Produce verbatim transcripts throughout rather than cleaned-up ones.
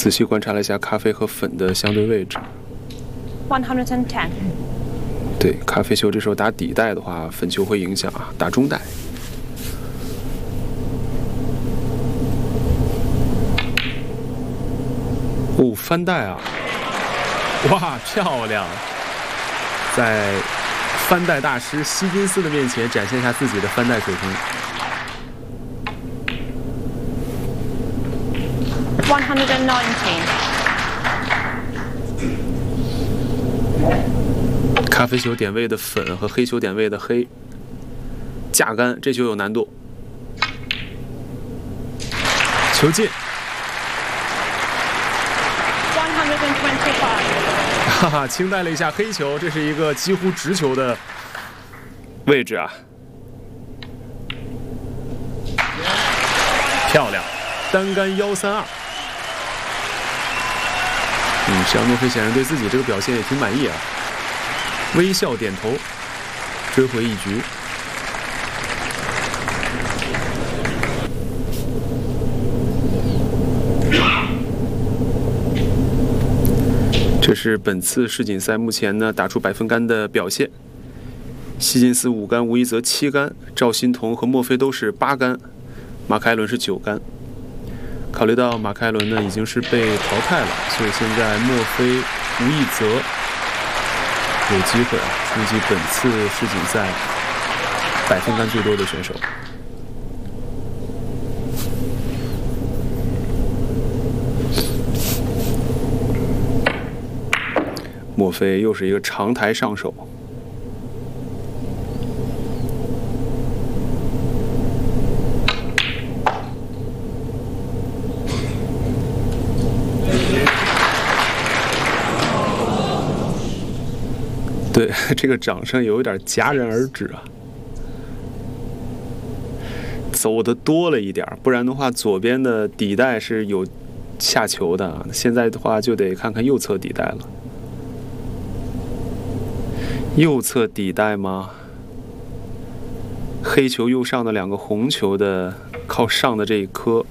仔细观察了一下咖啡和粉的相对位置。 one hundred ten。 对，咖啡球这时候打底带的话，粉球会影响啊，打中带。哦，翻带啊！哇，漂亮！在翻带大师希金斯的面前展现一下自己的翻带水平。 one hundred nineteen。 咖啡球点位的粉和黑球点位的黑，架杆，这球有难度。球进。 one hundred twenty-five。 哈哈，轻带了一下黑球，这是一个几乎直球的位置啊。漂亮，单杆幺三二。嗯，肖诺菲显然对自己这个表现也挺满意啊。微笑点头，追回一局。这是本次世锦赛目前呢打出百分杆的表现。希金斯五杆，吴一泽七杆，赵欣彤和墨菲都是八杆，马凯伦是九杆。考虑到马凯伦呢已经是被淘汰了，所以现在墨菲、吴一泽有机会啊冲击本次世锦赛百分杆最多的选手。墨菲又是一个长台上手。对，这个掌声有一点戛然而止啊，走的多了一点，不然的话左边的底带是有下球的，现在的话就得看看右侧底带了。右侧底带吗？黑球右上的两个红球的靠上的这一颗。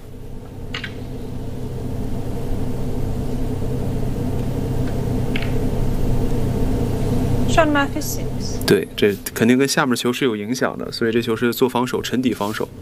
Sean Murphy six。 对，这肯定跟下面球是有影响的，所以这球是做防守，沉底防守。